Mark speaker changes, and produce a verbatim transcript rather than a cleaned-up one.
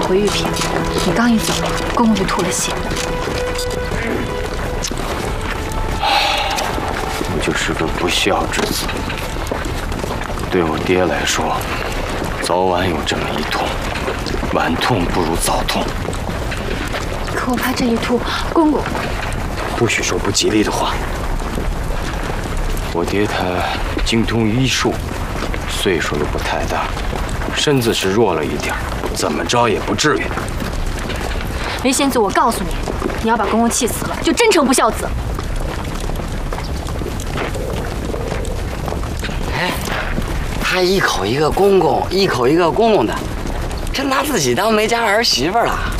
Speaker 1: 回玉嫔，你刚一走，公公就吐了血。
Speaker 2: 我就是个不孝之子，对我爹来说，早晚有这么一痛，晚痛不如早痛。
Speaker 1: 可我怕这一吐，公公……
Speaker 2: 不许说不吉利的话。我爹他精通医术，岁数又不太大，身子是弱了一点，怎么着也不至于。
Speaker 1: 林先祖，我告诉你，你要把公公气死了，就真成不孝子。
Speaker 3: 哎，他一口一个公公，一口一个公公的，真拿自己当没家儿媳妇了。